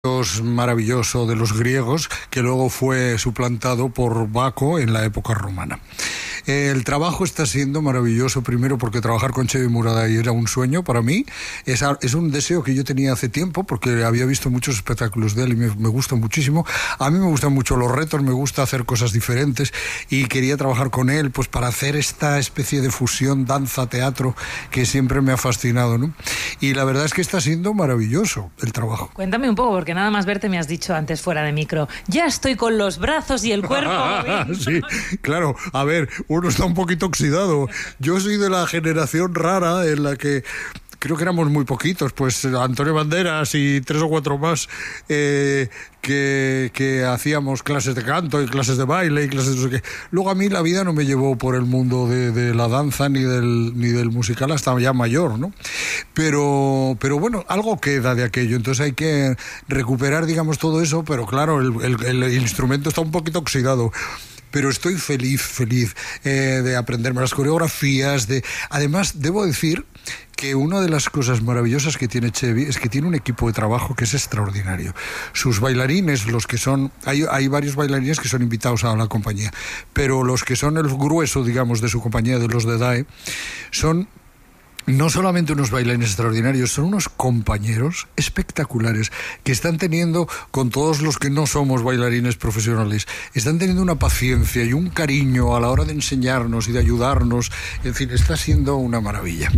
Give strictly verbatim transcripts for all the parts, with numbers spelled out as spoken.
maravilloso de los griegos, que luego fue suplantado por Baco en la época romana. El trabajo está siendo maravilloso, primero porque trabajar con Chevy Muraday era un sueño para mí, es, es un deseo que yo tenía hace tiempo porque había visto muchos espectáculos de él y me, me gusta muchísimo. A mí me gustan mucho los retos, me gusta hacer cosas diferentes y quería trabajar con él pues para hacer esta especie de fusión danza-teatro que siempre me ha fascinado, ¿no? Y la verdad es que está siendo maravilloso el trabajo. Cuéntame un poco, porque nada más verte me has dicho antes fuera de micro, ya estoy con los brazos y el cuerpo. Sí, claro, a ver, uno está un poquito oxidado. Yo soy de la generación rara en la que creo que éramos muy poquitos, pues Antonio Banderas y tres o cuatro más eh, que, que hacíamos clases de canto y clases de baile y clases de no sé qué. Luego a mí la vida no me llevó por el mundo de, de la danza ni del, ni del musical hasta ya mayor, ¿no? Pero, pero bueno, algo queda de aquello, entonces hay que recuperar, digamos, todo eso, pero claro, el, el, el instrumento está un poquito oxidado. Pero estoy feliz, feliz eh, de aprenderme las coreografías. De... Además, debo decir que una de las cosas maravillosas que tiene Chevy es que tiene un equipo de trabajo que es extraordinario. Sus bailarines, los que son... Hay, hay varios bailarines que son invitados a la compañía, pero los que son el grueso, digamos, de su compañía, de los de D A E, son... no solamente unos bailarines extraordinarios, son unos compañeros espectaculares que están teniendo, con todos los que no somos bailarines profesionales, están teniendo una paciencia y un cariño a la hora de enseñarnos y de ayudarnos. En fin, está siendo una maravilla.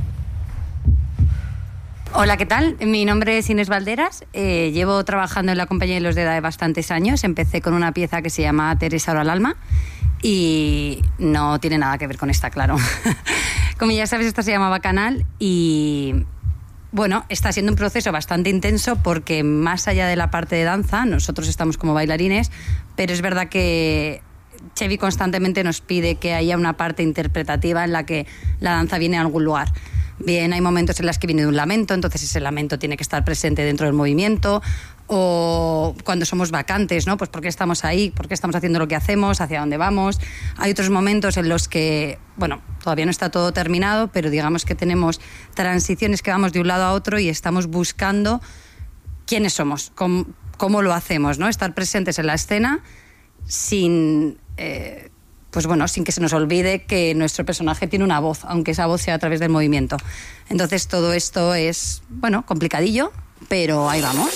Hola, ¿qué tal? Mi nombre es Inés Valderas. Eh, llevo trabajando en la compañía de los de D A E bastantes años. Empecé con una pieza que se llama Teresa ora al alma y no tiene nada que ver con esta, claro. Como ya sabes, esta se llama Bacanal y, bueno, está siendo un proceso bastante intenso porque más allá de la parte de danza, nosotros estamos como bailarines, pero es verdad que Chevy constantemente nos pide que haya una parte interpretativa en la que la danza viene a algún lugar. Bien, hay momentos en los que viene de un lamento, entonces ese lamento tiene que estar presente dentro del movimiento, o cuando somos vacantes, ¿no? Pues ¿por qué estamos ahí? ¿Por qué estamos haciendo lo que hacemos? ¿Hacia dónde vamos? Hay otros momentos en los que, bueno, todavía no está todo terminado, pero digamos que tenemos transiciones que vamos de un lado a otro y estamos buscando quiénes somos, cómo, cómo lo hacemos, ¿no? Estar presentes en la escena sin... Eh, pues bueno, sin que se nos olvide que nuestro personaje tiene una voz, aunque esa voz sea a través del movimiento. Entonces todo esto es, bueno, complicadillo, pero ahí vamos.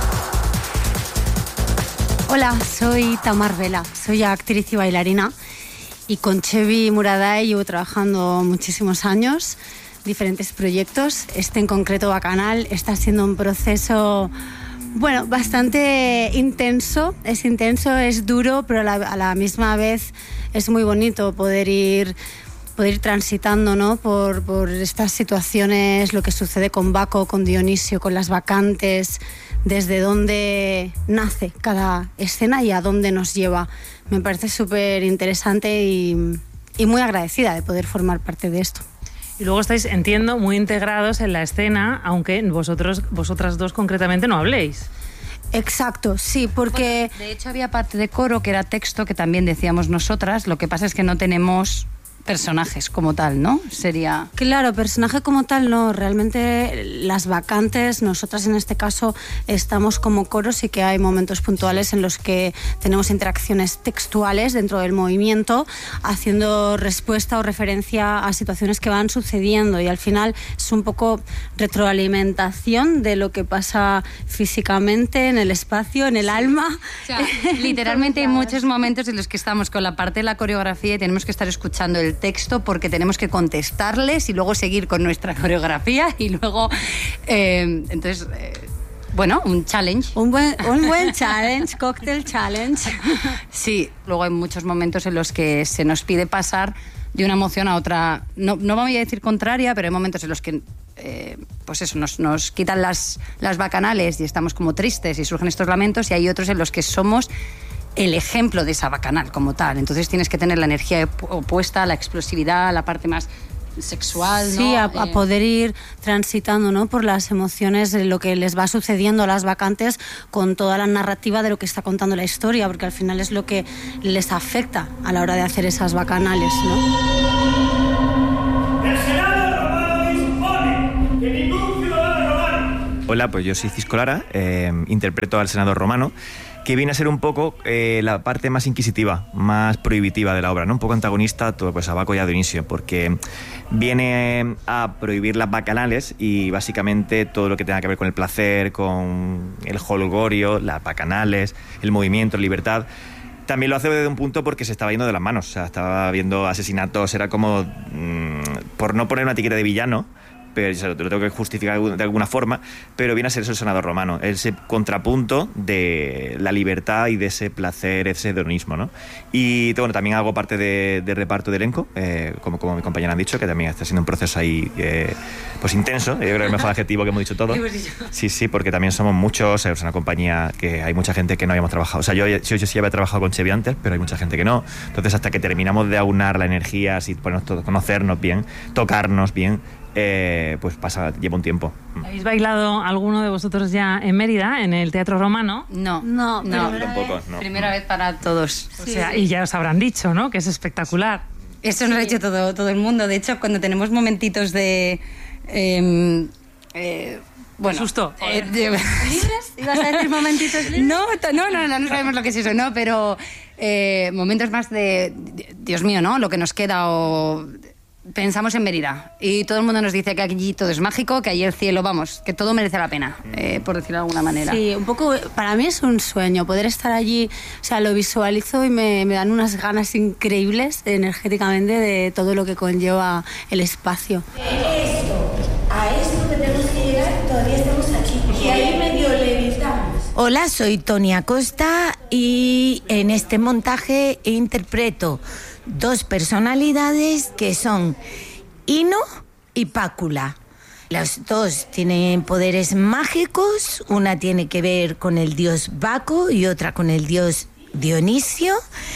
Hola, soy Tamar Vela, soy actriz y bailarina y con Chevy Muraday llevo trabajando muchísimos años, diferentes proyectos. Este en concreto, Bacanal, está siendo un proceso... Bueno, bastante intenso, es intenso, es duro, pero a la, a la misma vez es muy bonito poder ir, poder ir transitando, ¿no? por, por estas situaciones, lo que sucede con Baco, con Dionisio, con las vacantes, desde dónde nace cada escena y a dónde nos lleva. Me parece súper interesante y, y muy agradecida de poder formar parte de esto. Y luego estáis, entiendo, muy integrados en la escena, aunque vosotros, vosotras dos concretamente no habléis. Exacto, sí, porque... Bueno, de hecho había parte de coro que era texto que también decíamos nosotras, lo que pasa es que no tenemos personajes como tal, ¿no? Sería... Claro, personaje como tal no, realmente las vacantes, nosotras en este caso estamos como coro, sí que hay momentos puntuales en los que tenemos interacciones textuales dentro del movimiento, haciendo respuesta o referencia a situaciones que van sucediendo y al final es un poco retroalimentación de lo que pasa físicamente en el espacio, en el alma. O sea, literalmente hay muchos momentos en los que estamos con la parte de la coreografía y tenemos que estar escuchando el texto porque tenemos que contestarles y luego seguir con nuestra coreografía y luego eh, entonces eh, bueno, un challenge un buen, un buen challenge, cocktail challenge. Sí, luego hay muchos momentos en los que se nos pide pasar de una emoción a otra, no, no voy a decir contraria, pero hay momentos en los que eh, pues eso, nos, nos quitan las, las bacanales y estamos como tristes y surgen estos lamentos y hay otros en los que somos el ejemplo de esa bacanal como tal. Entonces tienes que tener la energía opuesta, la explosividad, la parte más sexual, ¿no? Sí, a, a eh... poder ir transitando, ¿no? Por las emociones, de lo que les va sucediendo a las vacantes con toda la narrativa de lo que está contando la historia, porque al final es lo que les afecta a la hora de hacer esas bacanales, ¿no? El Senado romano dispone que ningún ciudadano romano Hola, pues yo soy Cisco Lara, eh, interpreto al senador romano, que viene a ser un poco eh, la parte más inquisitiva, más prohibitiva de la obra, ¿no? Un poco antagonista todo, pues, a Baco y a Dionisio, porque viene a prohibir las bacanales y básicamente todo lo que tenga que ver con el placer, con el jolgorio, las bacanales, el movimiento, la libertad. También lo hace desde un punto porque se estaba yendo de las manos, o sea, estaba viendo asesinatos, era como, mmm, por no poner una etiqueta de villano, pero se lo, lo tengo que justificar de alguna forma, pero viene a ser eso el senador romano, ese contrapunto de la libertad y de ese placer, ese hedonismo, ¿no? Y bueno, también hago parte de, de reparto de elenco, eh, como, como mi compañera han dicho, que también está siendo un proceso ahí eh, pues intenso, yo creo que es el mejor adjetivo que hemos dicho todos. Sí, sí, porque también somos muchos, es una compañía que hay mucha gente que no habíamos trabajado, o sea, yo, yo, yo sí había trabajado con Chevy antes, pero hay mucha gente que no, entonces hasta que terminamos de aunar la energía, así, ponernos todo, conocernos bien, tocarnos bien, Eh, pues pasa, lleva un tiempo. ¿Habéis bailado alguno de vosotros ya en Mérida, en el Teatro Romano? No, No, no, tampoco, no. Primera vez para todos. O sea, y ya os habrán dicho, ¿no? Que es espectacular. Eso nos ha hecho todo, todo el mundo. De hecho, cuando tenemos momentitos de... Eh, eh, bueno, susto. Eh, de, ¿libres? ¿Ibas a decir momentitos libres? No, no, no, no, no sabemos lo que es eso, ¿no? Pero eh, momentos más de, Dios mío, ¿no? Lo que nos queda o... Pensamos en Mérida y todo el mundo nos dice que allí todo es mágico, que allí el cielo, vamos, que todo merece la pena, eh, por decirlo de alguna manera. Sí, un poco, para mí es un sueño poder estar allí, o sea, lo visualizo y me, me dan unas ganas increíbles energéticamente de todo lo que conlleva el espacio. Esto, a esto que tenemos que llegar, todavía estamos aquí, y ahí medio levitamos. Hola, soy Tony Acosta y en este montaje interpreto dos personalidades que son Ino y Pácula. Las dos tienen poderes mágicos, una tiene que ver con el dios Baco y otra con el dios Dionisio.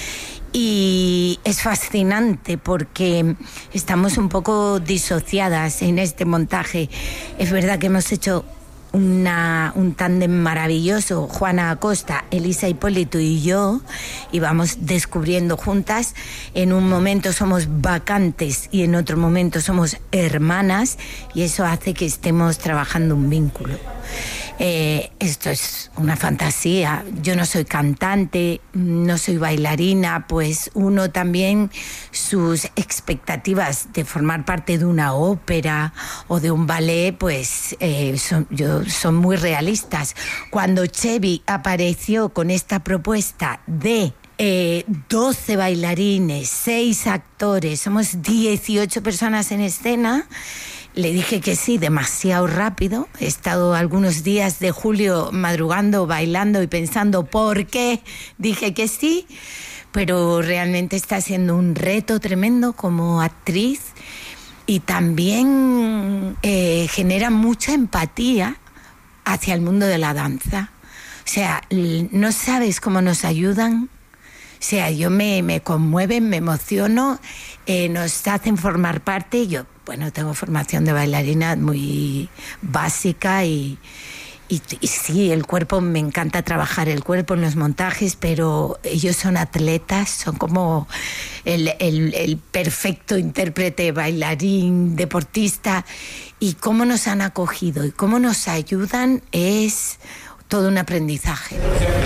Y es fascinante porque estamos un poco disociadas en este montaje. Es verdad que hemos hecho Una, un tándem maravilloso, Juana Acosta, Elisa Hipólito y yo, y vamos descubriendo juntas. En un momento somos vacantes y en otro momento somos hermanas, y eso hace que estemos trabajando un vínculo. Eh, esto es una fantasía. Yo no soy cantante, no soy bailarina, pues uno también sus expectativas de formar parte de una ópera o de un ballet, pues eh, son, yo, son muy realistas. Cuando Chevy apareció con esta propuesta de Eh, doce bailarines, seis actores, somos dieciocho personas en escena, le dije que sí, demasiado rápido. He estado algunos días de julio madrugando, bailando y pensando por qué dije que sí, pero realmente está siendo un reto tremendo como actriz y también eh, genera mucha empatía hacia el mundo de la danza. O sea, no sabes cómo nos ayudan. O sea, yo me, me conmueven, me emociono, eh, nos hacen formar parte. Yo, bueno, tengo formación de bailarina muy básica y, y, y sí, el cuerpo, me encanta trabajar el cuerpo en los montajes, pero ellos son atletas, son como el, el, el perfecto intérprete, bailarín, deportista. Y cómo nos han acogido y cómo nos ayudan es todo un aprendizaje.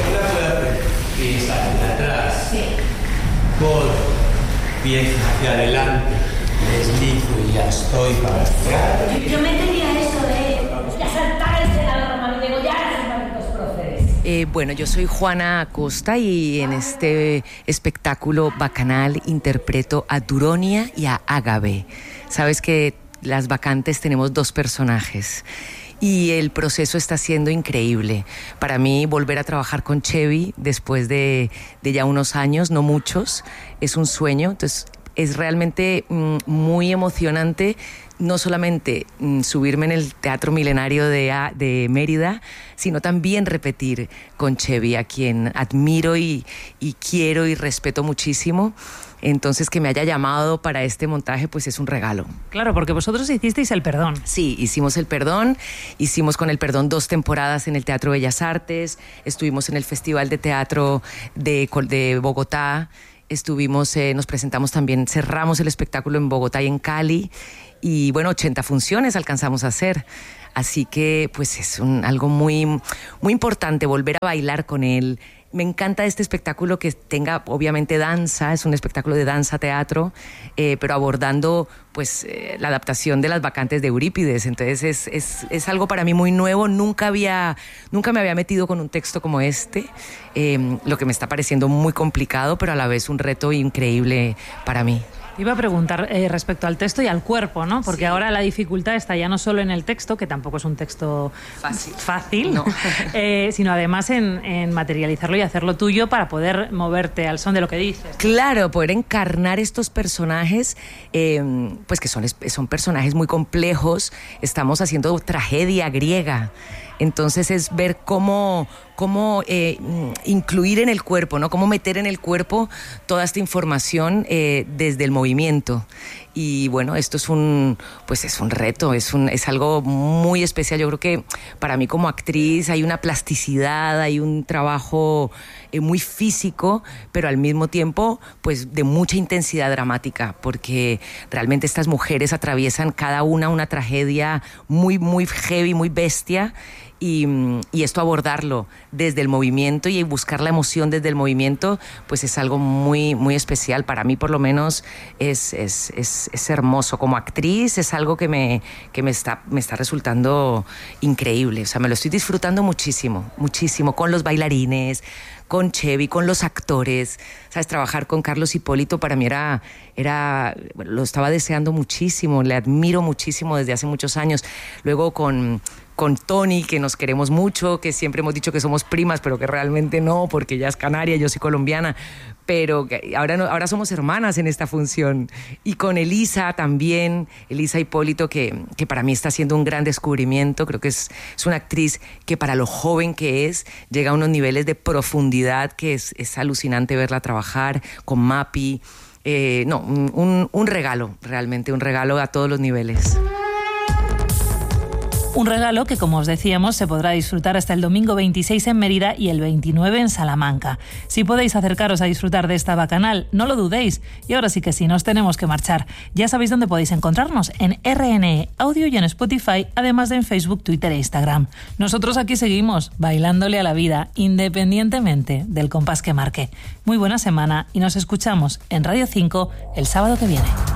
Pies hacia atrás, sí. Gol, pies hacia adelante, deslizo y ya estoy para atrás. Yo, yo me tenía eso de, de saltar el senador romano y degollar a sus malditos próceres. Eh, bueno, yo soy Juana Acosta y en este espectáculo bacanal interpreto a Duronia y a Ágave. Sabes que las bacantes tenemos dos personajes. Y el proceso está siendo increíble. Para mí, volver a trabajar con Chevy después de, de ya unos años, no muchos, es un sueño. Entonces, es realmente mm, muy emocionante no solamente mm, subirme en el Teatro Milenario de, de Mérida, sino también repetir con Chevy, a quien admiro y, y quiero y respeto muchísimo. Entonces, que me haya llamado para este montaje, pues es un regalo. Claro, porque vosotros hicisteis El Perdón. Sí, hicimos El Perdón, hicimos con El Perdón dos temporadas en el Teatro Bellas Artes, estuvimos en el Festival de Teatro de, de Bogotá, estuvimos, eh, nos presentamos también, cerramos el espectáculo en Bogotá y en Cali, y bueno, ochenta funciones alcanzamos a hacer. Así que pues es un, algo muy, muy importante volver a bailar con él. Me encanta este espectáculo que tenga obviamente danza, es un espectáculo de danza-teatro, eh, pero abordando pues eh, la adaptación de las vacantes de Eurípides. Entonces es, es, es algo para mí muy nuevo, nunca, había, nunca me había metido con un texto como este, eh, lo que me está pareciendo muy complicado, pero a la vez un reto increíble para mí. Iba a preguntar eh, respecto al texto y al cuerpo, ¿no? Porque sí. ahora la dificultad está ya no solo en el texto, que tampoco es un texto fácil, fácil no. eh, sino además en, en materializarlo y hacerlo tuyo para poder moverte al son de lo que dices. Claro, poder encarnar estos personajes, eh, pues que son, son personajes muy complejos. Estamos haciendo tragedia griega. Entonces es ver cómo, cómo eh, incluir en el cuerpo, ¿no? Cómo meter en el cuerpo toda esta información eh, desde el movimiento. Y bueno, esto es un, pues es un reto, es, un, es algo muy especial. Yo creo que para mí como actriz hay una plasticidad, hay un trabajo eh, muy físico, pero al mismo tiempo pues de mucha intensidad dramática, porque realmente estas mujeres atraviesan cada una una tragedia muy, muy heavy, muy bestia. Y, y esto abordarlo desde el movimiento y buscar la emoción desde el movimiento, pues es algo muy, muy especial. Para mí, por lo menos, es, es, es, es hermoso. Como actriz es algo que, me, que me, está, me está resultando increíble. O sea, me lo estoy disfrutando muchísimo, muchísimo, con los bailarines, con Chevy, con los actores. ¿Sabes? Trabajar con Carlos Hipólito para mí era, era, bueno, lo estaba deseando muchísimo, le admiro muchísimo desde hace muchos años. Luego con... con Tony, que nos queremos mucho, que siempre hemos dicho que somos primas, pero que realmente no, porque ella es canaria, yo soy colombiana, pero ahora, no, ahora somos hermanas en esta función. Y con Elisa también, Elisa Hipólito, que, que para mí está haciendo un gran descubrimiento. Creo que es, es una actriz que para lo joven que es, llega a unos niveles de profundidad que es, es alucinante verla trabajar, con Mapi. Eh, no, un, un regalo, realmente un regalo a todos los niveles. Un regalo que, como os decíamos, se podrá disfrutar hasta el domingo veintiséis en Mérida y el veintinueve en Salamanca. Si podéis acercaros a disfrutar de esta bacanal, no lo dudéis. Y ahora sí que sí, nos tenemos que marchar. Ya sabéis dónde podéis encontrarnos, en R N E Audio y en Spotify, además de en Facebook, Twitter e Instagram. Nosotros aquí seguimos, bailándole a la vida, independientemente del compás que marque. Muy buena semana y nos escuchamos en Radio cinco el sábado que viene.